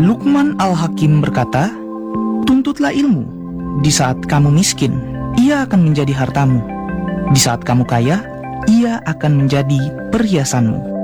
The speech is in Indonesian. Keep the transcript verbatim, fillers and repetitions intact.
Luqman Al-Hakim berkata, tuntutlah ilmu. Di saat kamu miskin, ia akan menjadi hartamu. Di saat kamu kaya, ia akan menjadi perhiasanmu.